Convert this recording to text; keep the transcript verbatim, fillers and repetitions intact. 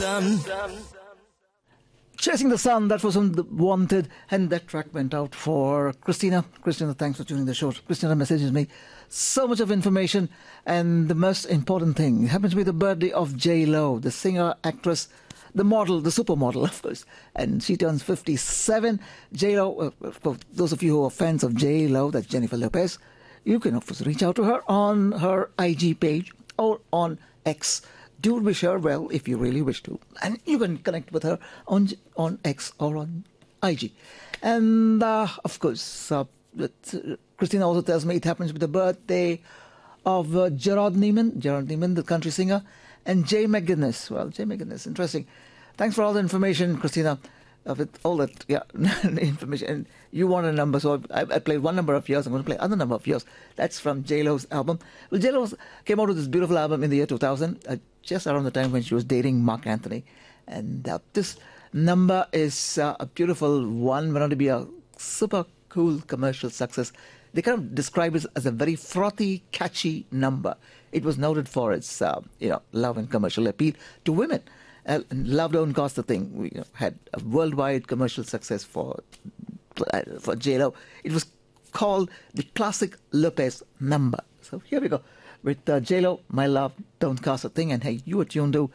Chasing the Sun, that was on the Wanted, and that track went out for Christina. Christina, thanks for tuning the show. Christina messages me so much of information, and the most important thing, it happens to be the birthday of J Lo, the singer, actress, the model, the supermodel, of course, and she turns fifty-seven. J Lo, uh, for those of you who are fans of J Lo, that's Jennifer Lopez, you can of course reach out to her on her I G page or on X. Do wish her well if you really wish to. And you can connect with her on on X or on I G. And, uh, of course, uh, it, uh, Christina also tells me it happens to be the birthday of uh, Gerard Neiman, Gerard Neiman, the country singer, and Jay McGuinness. Well, Jay McGuinness, interesting. Thanks for all the information, Christina. Uh, with all that, yeah, information. And you want a number, so I, I played one number of yours. I'm going to play another number of yours. That's from J Lo's album. Well, J Lo came out with this beautiful album in the year two thousand, uh, just around the time when she was dating Mark Anthony. And uh, this number is uh, a beautiful one, went on to be a super cool commercial success. They kind of describe it as a very frothy, catchy number. It was noted for its, uh, you know, love and commercial appeal to women. Uh, Love Don't Cost a Thing. We you know, had a worldwide commercial success for uh, for J Lo. It was called the classic Lopez number. So here we go with uh, J Lo, My Love Don't Cost a Thing, and hey, you are tuned to